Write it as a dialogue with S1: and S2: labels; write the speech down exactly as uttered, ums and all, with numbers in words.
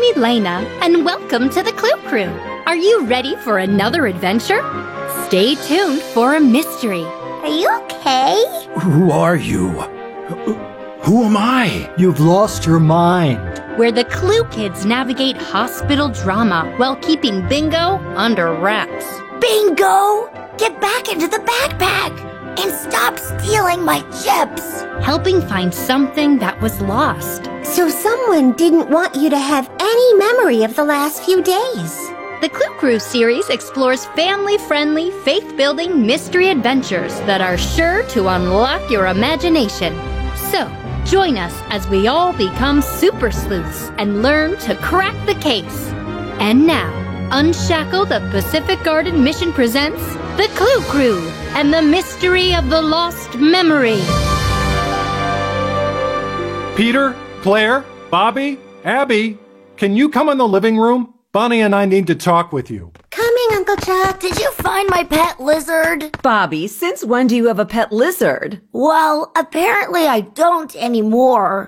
S1: Bobby, Lena, and welcome to the Clue Crew. Are you ready for another adventure? Stay tuned for a mystery.
S2: Are you okay?
S3: Who are you? Who am I?
S4: You've lost your mind.
S1: Where the Clue Kids navigate hospital drama while keeping Bingo under wraps.
S2: Bingo! Get back into the backpack! And stop stealing my chips!
S1: Helping find something that was lost.
S2: So someone didn't want you to have any memory of the last few days.
S1: The Clue Crew series explores family-friendly, faith-building mystery adventures that are sure to unlock your imagination. So, join us as we all become super sleuths and learn to crack the case. And now, Unshackle the Pacific Garden Mission presents The Clue Crew and the Mystery of the Lost Memory.
S3: Peter, Claire, Bobby, Abby, can you come in the living room? Bonnie and I need to talk with you.
S2: Coming, Uncle Chuck. Did you find my pet lizard?
S5: Bobby, since when do you have a pet lizard?
S2: Well, apparently I don't anymore.